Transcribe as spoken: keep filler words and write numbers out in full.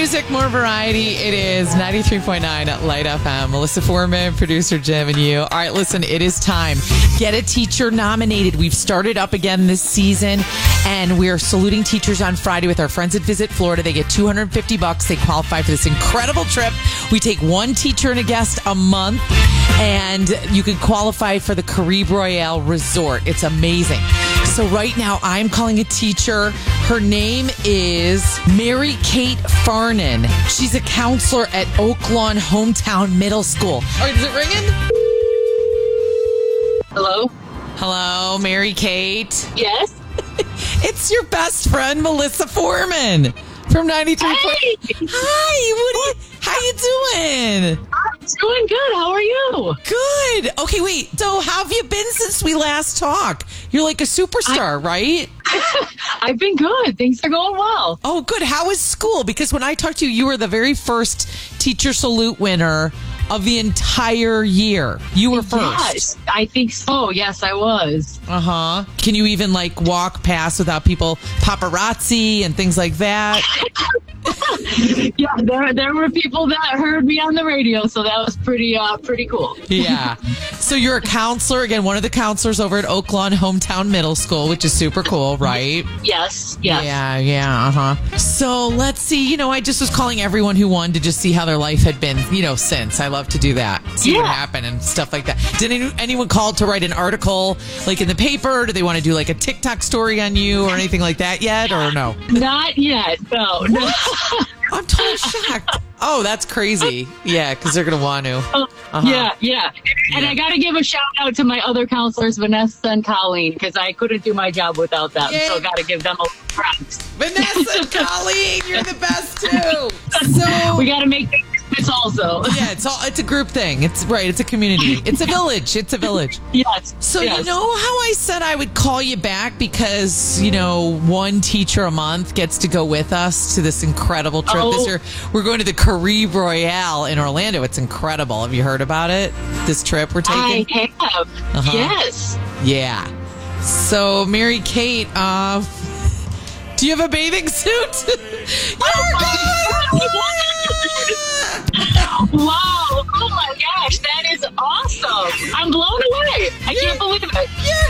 music, more variety. It is ninety-three point nine at Light F M. Melissa Foreman, producer Jim, and you. All right, listen, it is time. Get a teacher nominated. We've started up again this season, and we're saluting teachers on Friday with our friends at Visit Florida. They get two hundred fifty bucks. They qualify for this incredible trip. We take one teacher and a guest a month, and you can qualify for the Caribe Royale Resort. It's amazing. So right now, I'm calling a teacher. Her name is Mary Kate Farnan. She's a counselor at Oak Lawn Hometown Middle School. All right, is it ringing? Hello? Hello, Mary Kate. Yes? It's your best friend, Melissa Foreman from ninety-three. Hey! Hi, what are you, how you doing? I'm doing good. How are you? Good. Okay, wait. So how have you been since we last talked? You're like a superstar, I- right? I've been good. Things are going well. Oh, good. How is school? Because when I talked to you, you were the very first Teacher Salute winner of the entire year. You were first. Yes, I think so. Yes, I was. Uh-huh. Can you even like walk past without people paparazzi and things like that? Yeah, there there were people that heard me on the radio, so that was pretty uh pretty cool. Yeah. So you're a counselor, again, one of the counselors over at Oak Lawn Hometown Middle School, which is super cool, right? Yes, yes. Yeah, yeah, uh-huh. So let's see, you know, I just was calling everyone who won to just see how their life had been, you know, since. I love to do that. See Yeah. what happened and stuff like that. Did any, anyone call to write an article, like in the paper? Do they want to do like a TikTok story on you or anything like that yet, or no? Not yet, no. no. I'm totally shocked. Oh, that's crazy. Yeah, because they're going to want to. Uh-huh. Yeah, yeah. And Yeah. I got to give a shout out to my other counselors, Vanessa and Colleen, because I couldn't do my job without them. Yay. So I got to give them a props. Vanessa and Colleen, you're the best too. So We got to make this also. yeah, it's all it's a group thing. It's right. It's a community. It's a village. It's a village. Yes. So yes. you know how I said I would call you back because you know one teacher a month gets to go with us to this incredible trip Oh. this year. We're going to the Caribe Royale in Orlando. It's incredible. Have you heard about it? This trip we're I taking. have. Uh-huh. Yes. Yeah. So Mary Kate, uh, do you have a bathing suit? Oh my God. Wow. Oh my gosh. That is awesome. I'm blown away. I can't believe it. You're